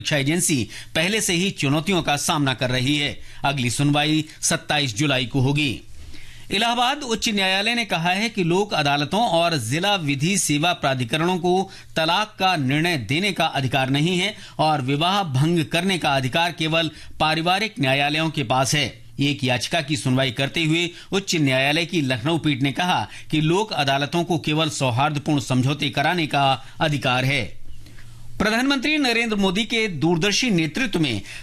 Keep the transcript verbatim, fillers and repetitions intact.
परीक्षा एजेंसी पहले से ही चुनौतियों का सामना कर रही है। अगली सुनवाई सत्ताईस जुलाई को होगी। इलाहाबाद उच्च न्यायालय ने कहा है कि लोक अदालतों और जिला विधि सेवा प्राधिकरणों को तलाक का निर्णय देने का अधिकार नहीं है और विवाह भंग करने का अधिकार केवल पारिवारिक न्यायालयों के पास है। एक याचिका की सुनवाई करते हुए उच्च न्यायालय की लखनऊ पीठ ने कहा कि लोक अदालतों को केवल सौहार्दपूर्ण समझौते कराने का अधिकार है। प्रधानमंत्री नरेंद्र मोदी के दूरदर्शी नेतृत्व में